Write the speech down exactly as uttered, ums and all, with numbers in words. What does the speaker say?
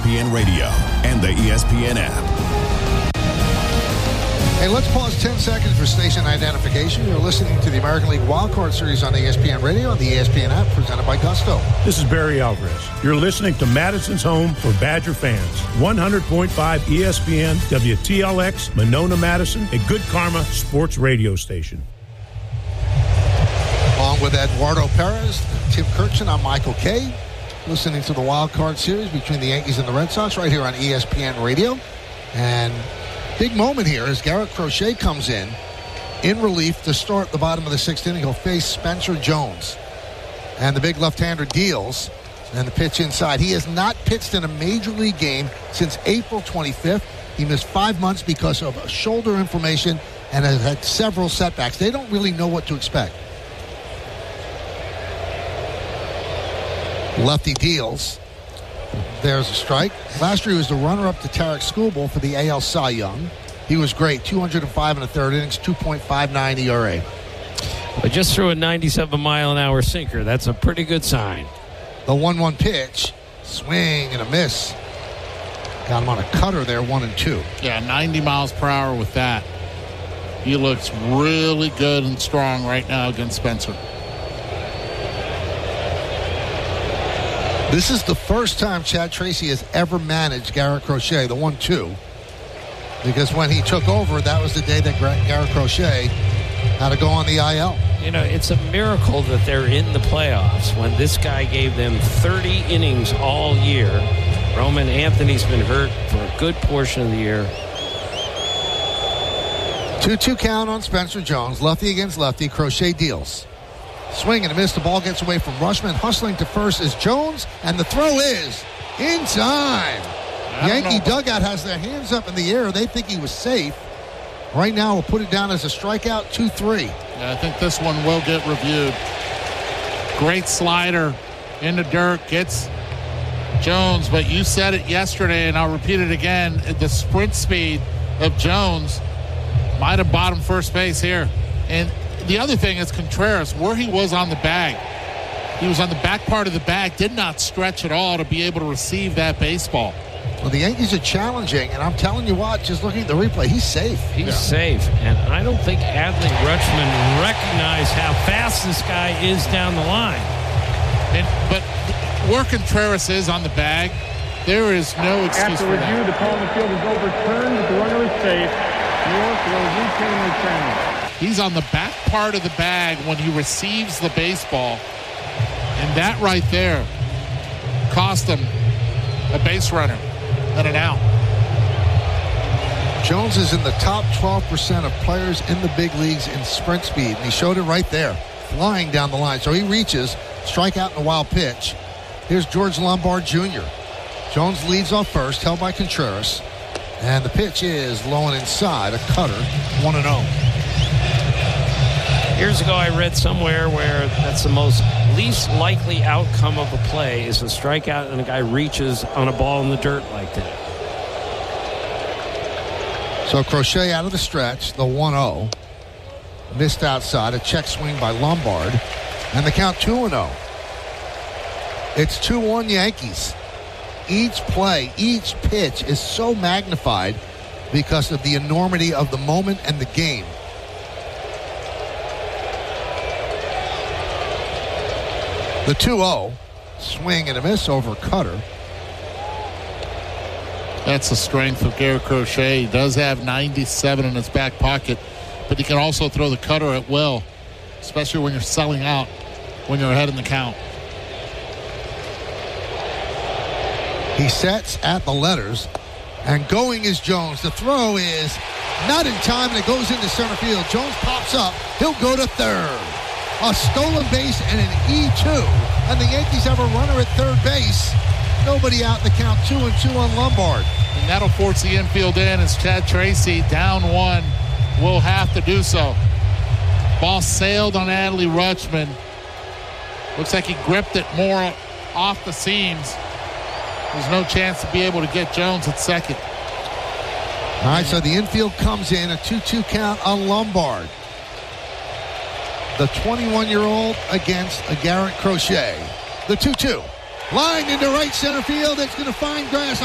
P N Radio and the E S P N app. Hey, let's pause ten seconds for station identification. You're listening to the American League Wildcard Series on the E S P N Radio and the E S P N app, presented by Gusto. This is Barry Alvarez. You're listening to Madison's home for Badger fans. one hundred point five E S P N, W T L X, Monona, Madison, a Good Karma sports radio station. Along with Eduardo Perez, Tim Kirchin, I'm Michael Kay. Listening to the Wildcard Series between the Yankees and the Red Sox right here on E S P N Radio. And big moment here as Garrett Crochet comes in, in relief to start the bottom of the sixth inning. He'll face Spencer Jones. And the big left-hander deals, and the pitch inside. He has not pitched in a major league game since April twenty-fifth. He missed five months because of a shoulder inflammation and has had several setbacks. They don't really know what to expect. Lefty deals. There's a strike. Last year he was the runner-up to Tarek Skubal for the A L Cy Young. He was great. two hundred five and a third innings, two point five nine E R A. But just threw a ninety-seven mile an hour sinker. That's a pretty good sign. The one one pitch. Swing and a miss. Got him on a cutter there, one and two. Yeah, ninety miles per hour with that. He looks really good and strong right now against Spencer. This is the first time Chad Tracy has ever managed Garrett Crochet, the one two. Because when he took over, that was the day that Garrett Crochet had to go on the I L. You know, it's a miracle that they're in the playoffs when this guy gave them thirty innings all year. Roman Anthony's been hurt for a good portion of the year. two two count on Spencer Jones. Lefty against lefty. Crochet deals. Swing and a miss. The ball gets away from Rushman. Hustling to first is Jones, and the throw is in time. Yankee dugout has their hands up in the air. They think he was safe. Right now, we'll put it down as a strikeout, two three. Yeah, I think this one will get reviewed. Great slider in the dirt. Gets Jones, but you said it yesterday, and I'll repeat it again. The sprint speed of Jones might have bottomed first base here. And the other thing is Contreras, where he was on the bag. He was on the back part of the bag, did not stretch at all to be able to receive that baseball. Well, the Yankees are challenging, and I'm telling you what, just looking at the replay, he's safe. He's yeah. safe, and I don't think Adley Rutschman recognized how fast this guy is down the line. And, but where Contreras is on the bag, there is no excuse After for review, that. the call on the field is overturned, but the runner is safe. York will retain the challenge. He's on the back part of the bag when he receives the baseball. And that right there cost him a base runner and an out. Jones is in the top twelve percent of players in the big leagues in sprint speed. And he showed it right there, flying down the line. So he reaches, strikeout in a wild pitch. Here's George Lombard Junior Jones leads off first, held by Contreras. And the pitch is low and inside, a cutter, one and oh. Years ago, I read somewhere where that's the most least likely outcome of a play is a strikeout and a guy reaches on a ball in the dirt like that. So Crochet out of the stretch, the one oh. Missed outside, a check swing by Lombard. And the count two and oh. It's two one Yankees. Each play, each pitch is so magnified because of the enormity of the moment and the game. The two oh, swing and a miss over Cutter. That's the strength of Garrett Crochet. He does have ninety-seven in his back pocket, but he can also throw the cutter at will, especially when you're selling out, when you're ahead in the count. He sets at the letters, and going is Jones. The throw is not in time, and it goes into center field. Jones pops up. He'll go to third. A stolen base and an E two, and the Yankees have a runner at third base. Nobody out in the count, two and two on Lombard. And that'll force the infield in as Chad Tracy, down one, will have to do so. Ball sailed on Adley Rutschman. Looks like he gripped it more off the seams. There's no chance to be able to get Jones at second. All right, so the infield comes in, a two two count on Lombard. The twenty-one-year-old against a Garrett Crochet. The two two. Lined into right center field. It's going to find grass.